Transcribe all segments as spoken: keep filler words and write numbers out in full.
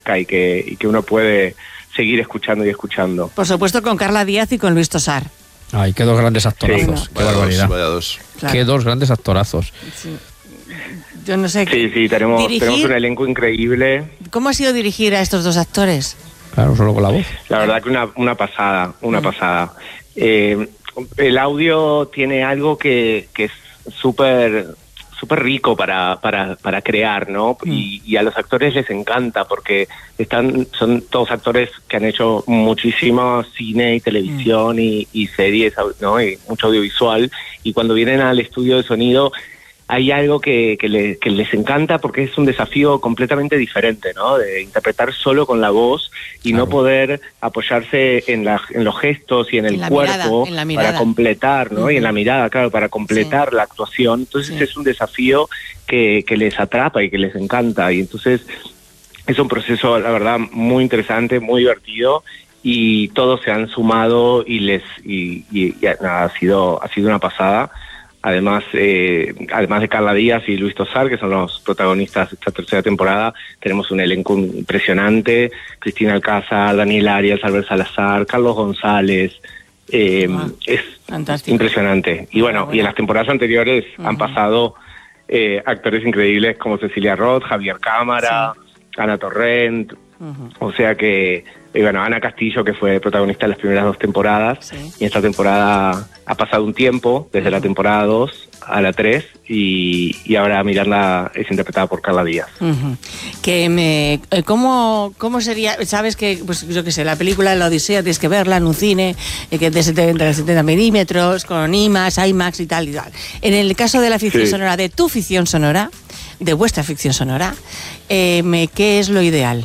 y que, y que uno puede seguir escuchando y escuchando. Por supuesto con Carla Díaz y con Luis Tosar. Ay, qué dos grandes actorazos. Sí. Qué Vaya barbaridad. dos, vaya dos. Claro. Qué dos grandes actorazos. Sí. Yo no sé. Sí, sí, tenemos, dirigir, tenemos un elenco increíble. ¿Cómo ha sido dirigir a estos dos actores? Claro, solo con la voz. La verdad que una, una pasada, una Mm. pasada. Eh, el audio tiene algo que, que es súper súper rico para, para, para crear, ¿no? Mm. Y, y a los actores les encanta porque están son todos actores que han hecho muchísimo cine y televisión Mm. y, y series, ¿no? Y mucho audiovisual. Y cuando vienen al estudio de sonido hay algo que, que, le, que les encanta porque es un desafío completamente diferente, ¿no? De interpretar solo con la voz y Claro. no poder apoyarse en, la, en los gestos y en el En la cuerpo mirada, en la mirada. para completar, ¿no? Uh-huh. Y en la mirada, claro, para completar Sí. la actuación. Entonces Sí. es un desafío que, que les atrapa y que les encanta. Y entonces es un proceso, la verdad, muy interesante, muy divertido. Y todos se han sumado y les y, y, y nada, ha sido ha sido una pasada. Además, eh, además de Carla Díaz y Luis Tosar, que son los protagonistas de esta tercera temporada, tenemos un elenco impresionante: Cristina Alcázar, Daniel Arias, Albert Salazar, Carlos González. Eh, Wow. Es Fantástico. impresionante. Y bueno, Bueno. y en las temporadas anteriores Uh-huh. han pasado eh, actores increíbles como Cecilia Roth, Javier Cámara, Ana Torrent. Uh-huh. O sea que, y bueno, Ana Castillo, que fue protagonista de las primeras dos temporadas, Sí. y esta temporada ha pasado un tiempo, desde la temporada dos a la tres, y, y ahora Miranda es interpretada por Carla Díaz. Uh-huh. Que me, eh, ¿cómo, ¿Cómo sería? Sabes que, pues yo qué sé, la película La Odisea tienes que verla en un cine eh, que es de setenta, de setenta milímetros, con IMAX, IMAX y tal y tal. En el caso de la ficción Sí. sonora, de tu ficción sonora, de vuestra ficción sonora, eh, me, ¿qué es lo ideal?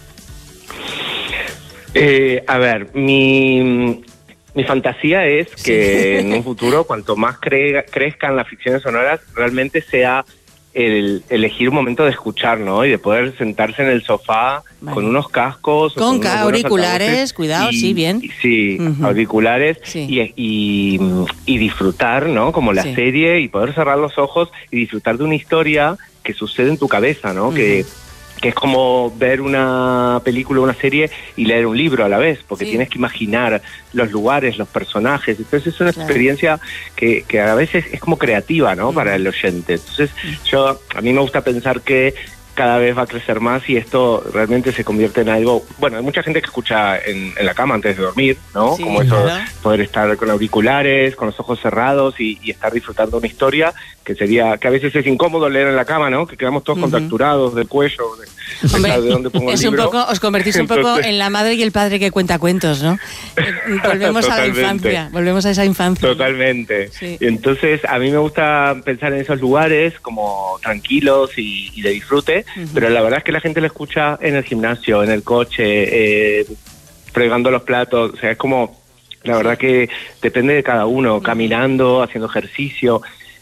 Eh, a ver, mi, mi fantasía es que Sí. en un futuro, cuanto más cre- crezcan las ficciones sonoras, realmente sea el elegir un momento de escuchar, ¿no? Y de poder sentarse en el sofá Vale. con unos cascos. o Con unos buenos auriculares, altavoces cuidado, sí, bien. y- sí, Ujú. auriculares Sí. y, y, y disfrutar, ¿no? Como la Sí. serie, y poder cerrar los ojos y disfrutar de una historia que sucede en tu cabeza, ¿no? Ujú. Que que es como ver una película o una serie y leer un libro a la vez, porque Sí. tienes que imaginar los lugares, los personajes. Entonces es una Claro. experiencia que, que a veces es como creativa, ¿no? Para el oyente. Entonces yo, a mí me gusta pensar que cada vez va a crecer más y esto realmente se convierte en algo... Bueno, hay mucha gente que escucha en, en la cama antes de dormir, ¿no? Sí, Como eso, claro. poder estar con auriculares, con los ojos cerrados y, y estar disfrutando una historia que sería, que a veces es incómodo leer en la cama, ¿no? Que quedamos todos Ujú. contracturados del cuello, de, Hombre, de dónde pongo el es un libro. poco, os convertís un poco Entonces- en la madre y el padre que cuenta cuentos, ¿no? Eh, Volvemos a la Totalmente. infancia, volvemos a esa infancia. Totalmente. Sí. Y entonces a mí me gusta pensar en esos lugares como tranquilos y, y de disfrute, Ujú. pero la verdad es que la gente lo escucha en el gimnasio, en el coche, eh, fregando los platos. O sea, es como, la verdad que depende de cada uno, caminando, haciendo ejercicio.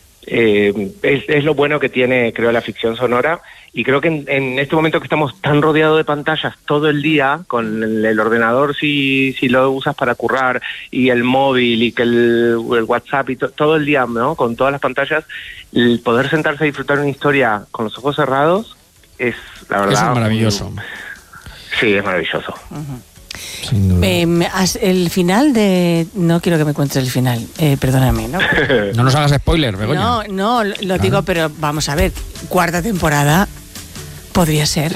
Eh, es, es lo bueno que tiene, creo, la ficción sonora. Y creo que en, en este momento que estamos tan rodeados de pantallas todo el día, con el, el ordenador si, si lo usas para currar, y el móvil, y que el, el WhatsApp, y to, todo el día, ¿no? Con todas las pantallas, el poder sentarse a disfrutar una historia con los ojos cerrados es, la verdad... Eso es maravilloso. un- sí, es maravilloso. Sin duda. Eh, me- as- el final de... No quiero que me cuentes el final, eh, perdóname, ¿no? No nos hagas spoiler, Begoña. No, no, lo lo digo, pero vamos a ver, cuarta temporada podría ser.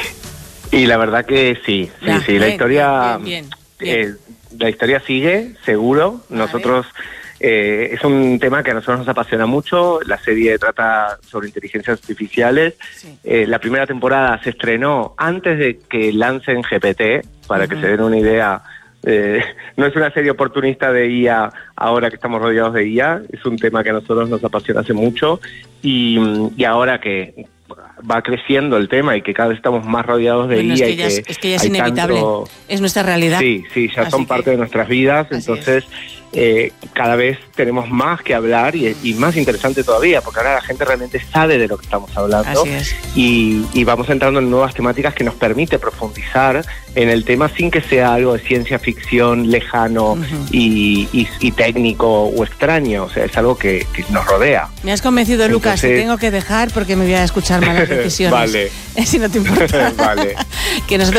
Y la verdad que sí, sí, Ya, sí, la bien, historia... bien, bien, bien. eh, la historia sigue, seguro. Vale. Nosotros... Eh, es un tema que a nosotros nos apasiona mucho. La serie trata sobre inteligencias artificiales. Sí. Eh, la primera temporada se estrenó antes de que lancen G P T, para que Ujú. se den una idea. Eh, no es una serie oportunista de I A ahora que estamos rodeados de I A, es un tema que a nosotros nos apasiona hace mucho, y, y ahora que va creciendo el tema y que cada vez estamos más rodeados de Bueno, es I A que y ya es, que es que ya es hay inevitable, tanto- es nuestra realidad. Sí, sí, ya Así son que- parte de nuestras vidas, Así entonces eh, cada vez tenemos más que hablar y, y más interesante todavía, porque ahora la gente realmente sabe de lo que estamos hablando. Así es. Y, y vamos entrando en nuevas temáticas que nos permite profundizar en el tema sin que sea algo de ciencia ficción lejano Ujú. y, y- y técnico o extraño, o sea, es algo que, que nos rodea. Me has convencido, Lucas, te Entonces- tengo que dejar porque me voy a escuchar malas decisiones. Vale. Si no te importa. Vale. Que nosotros